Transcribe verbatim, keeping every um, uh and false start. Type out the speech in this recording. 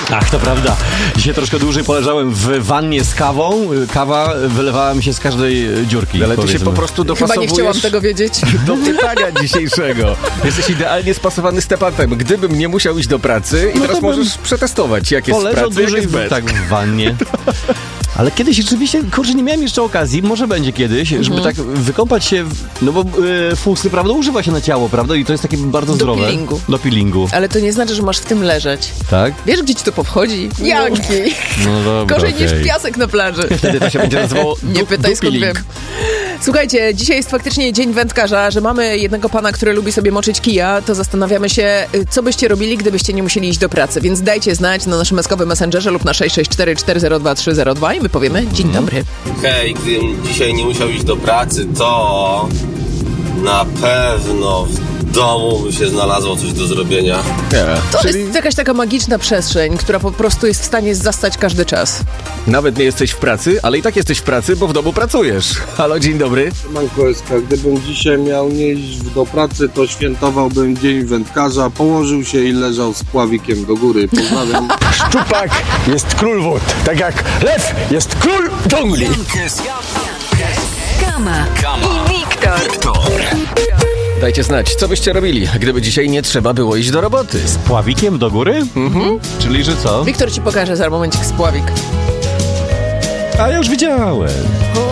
Ach, to prawda. Dzisiaj troszkę dłużej poleżałem w wannie z kawą. Kawa wylewała mi się z każdej dziurki. Ale ty się po prostu dopasowujesz... Chyba nie chciałam tego wiedzieć. Do pytania dzisiejszego. Jesteś idealnie spasowany stepatem. Gdybym nie musiał iść do pracy i No teraz to bym możesz przetestować, jak jest w Poleżał pracy, jak dłużej jest bez. w, tak w wannie. Ale kiedyś rzeczywiście, kurczę, nie miałem jeszcze okazji, może będzie kiedyś, żeby Mhm. tak wykąpać się, w, no bo y, fusy, prawda, używa się na ciało, prawda, i to jest takie bardzo Do zdrowe. peelingu. Do peelingu. Ale to nie znaczy, że masz w tym leżeć. Tak? Wiesz, gdzie ci to powchodzi? Jaki? No dobra, Gorzej okej. niż piasek na plaży. Wtedy to się będzie nazywało Nie du- pytaj, skąd dupiling. wiem. Słuchajcie, dzisiaj jest faktycznie dzień wędkarza, że mamy jednego pana, który lubi sobie moczyć kija, to zastanawiamy się, y, co byście robili, gdybyście nie musieli iść do pracy. Więc dajcie znać na naszym maskowym messengerze lub na sześć sześć cztery cztery zero dwa trzy zero dwa i my powiemy dzień dobry. Hej, gdybym dzisiaj nie musiał iść do pracy, to na pewno w domu by się znalazło coś do zrobienia. Nie. To Czyli jest jakaś taka magiczna przestrzeń, która po prostu jest w stanie zastać każdy czas. nawet nie jesteś w pracy, ale i tak jesteś w pracy, bo w domu pracujesz. Halo, dzień dobry. Manko S K, gdybym dzisiaj miał nie iść do pracy, to świętowałbym Dzień Wędkarza, położył się i leżał z pławikiem do góry. Pozdrawiam. Szczupak jest król wód, tak jak lew jest król dżungli. Kama i Wiktor. Dajcie znać, co byście robili, gdyby dzisiaj nie trzeba było iść do roboty. Z pławikiem do góry? Mhm. Czyli, że co? Wiktor ci pokaże za momencik spławik. A ja już widziałem.